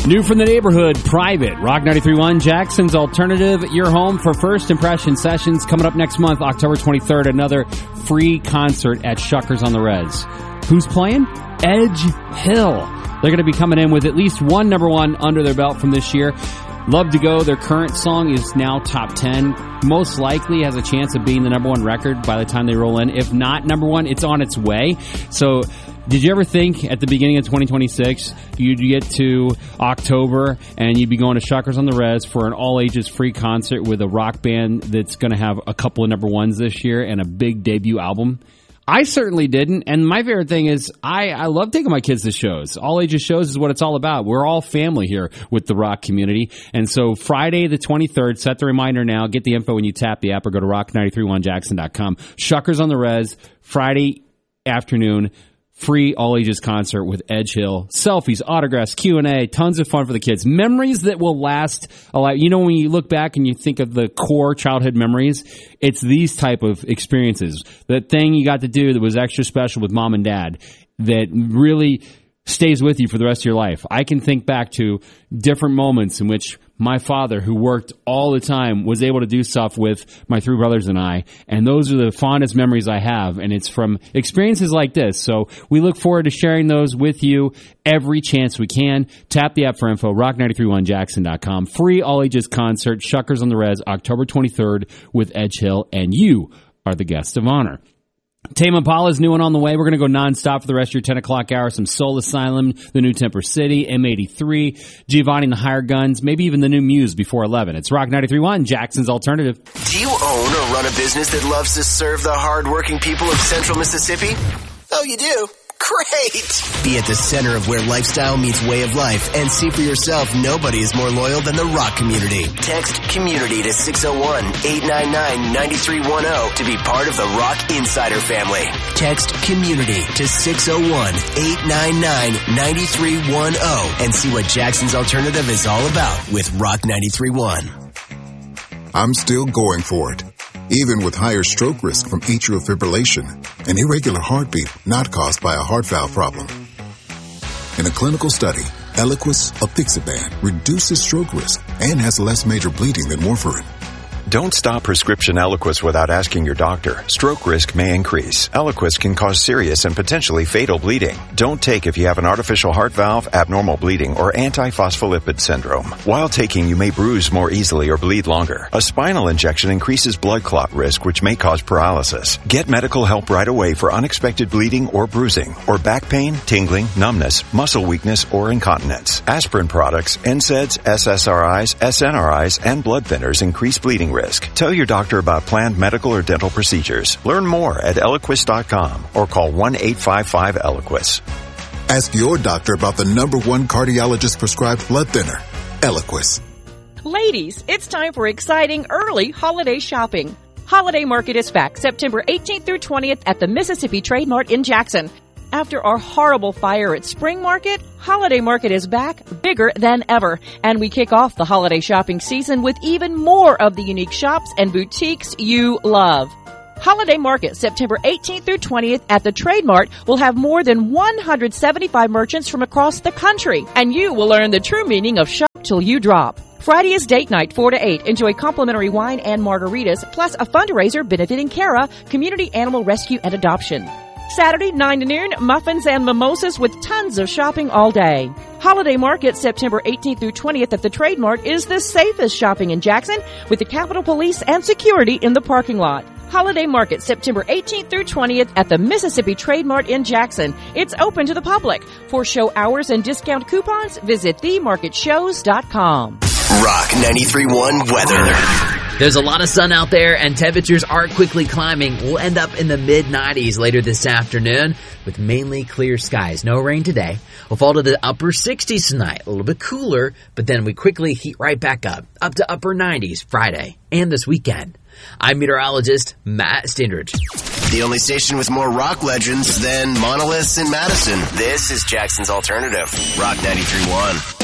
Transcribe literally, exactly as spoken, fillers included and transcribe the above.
New from the neighborhood, Private. Rock ninety-three point one, Jackson's Alternative, your home for First Impression Sessions. Coming up next month, October twenty-third, another free concert at Shuckers on the Rez. Who's playing? Edge Hill. They're going to be coming in with at least one number one under their belt from this year. Love to Go, their current song is now top ten. Most likely has a chance of being the number one record by the time they roll in. If not number one, it's on its way. So, did you ever think at the beginning of twenty twenty-six you'd get to October and you'd be going to Shuckers on the Rez for an all-ages free concert with a rock band that's going to have a couple of number ones this year and a big debut album? I certainly didn't, and my favorite thing is I, I love taking my kids to shows. All-ages shows is what it's all about. We're all family here with the rock community, and so Friday the twenty-third, set the reminder now, get the info when you tap the app or go to rock nine three one jackson dot com. Shuckers on the Rez, Friday afternoon, free all-ages concert with Edge Hill. Selfies, autographs, Q and A, tons of fun for the kids. Memories that will last a lot. You know, when you look back and you think of the core childhood memories, it's these type of experiences. That thing you got to do that was extra special with mom and dad that really stays with you for the rest of your life. I can think back to different moments in which my father, who worked all the time, was able to do stuff with my three brothers and I, and those are the fondest memories I have, and it's from experiences like this. So we look forward to sharing those with you every chance we can. Tap the app for info, rock nine three one jackson dot com. Free all-ages concert, Shuckers on the Rez, October twenty-third with Edge Hill, and you are the guest of honor. Tame Impala's new one on the way. We're going to go nonstop for the rest of your ten o'clock hour. Some Soul Asylum, the new Temper City, M eighty-three, Giovanni and the Hired Guns, maybe even the new Muse before eleven. It's Rock ninety-three point one, Jackson's Alternative. Do you own or run a business that loves to serve the hardworking people of Central Mississippi? Oh, you do? Great! Be at the center of where lifestyle meets way of life and see for yourself nobody is more loyal than the rock community. Text COMMUNITY to six oh one, eight nine nine, nine three one oh to be part of the Rock Insider family. Text COMMUNITY to six oh one, eight nine nine, nine three one oh and see what Jackson's Alternative is all about with Rock ninety-three point one. I'm still going for it. Even with higher stroke risk from atrial fibrillation, an irregular heartbeat not caused by a heart valve problem. In a clinical study, Eliquis apixaban reduces stroke risk and has less major bleeding than warfarin. Don't stop prescription Eliquis without asking your doctor. Stroke risk may increase. Eliquis can cause serious and potentially fatal bleeding. Don't take if you have an artificial heart valve, abnormal bleeding, or antiphospholipid syndrome. While taking, you may bruise more easily or bleed longer. A spinal injection increases blood clot risk, which may cause paralysis. Get medical help right away for unexpected bleeding or bruising, or back pain, tingling, numbness, muscle weakness, or incontinence. Aspirin products, N SAIDs, S S R Is, S N R Is, and blood thinners increase bleeding risk. Tell your doctor about planned medical or dental procedures. Learn more at Eliquis dot com or call one eight five five Eliquis. Ask your doctor about the number one cardiologist prescribed blood thinner, Eliquis. Ladies, it's time for exciting early holiday shopping. Holiday Market is back September eighteenth through twentieth at the Mississippi Trade Mart in Jackson. After our horrible fire at Spring Market, Holiday Market is back, bigger than ever. And we kick off the holiday shopping season with even more of the unique shops and boutiques you love. Holiday Market, September eighteenth through twentieth at the Trade Mart, will have more than one hundred seventy-five merchants from across the country. And you will learn the true meaning of shop till you drop. Friday is date night, four to eight. Enjoy complimentary wine and margaritas, plus a fundraiser benefiting Cara, Community Animal Rescue and Adoption. Saturday, nine to noon, muffins and mimosas with tons of shopping all day. Holiday Market, September eighteenth through twentieth at the Trade Mart is the safest shopping in Jackson with the Capitol Police and security in the parking lot. Holiday Market, September eighteenth through twentieth at the Mississippi Trade Mart in Jackson. It's open to the public. For show hours and discount coupons, visit the market shows dot com. Rock ninety-three point one weather. There's a lot of sun out there, and temperatures are quickly climbing. We'll end up in the mid nineties later this afternoon with mainly clear skies. No rain today. We'll fall to the upper sixties tonight, a little bit cooler, but then we quickly heat right back up, up to upper nineties Friday and this weekend. I'm meteorologist Matt Stindridge. The only station with more rock legends than monoliths in Madison. This is Jackson's Alternative, Rock ninety-three point one.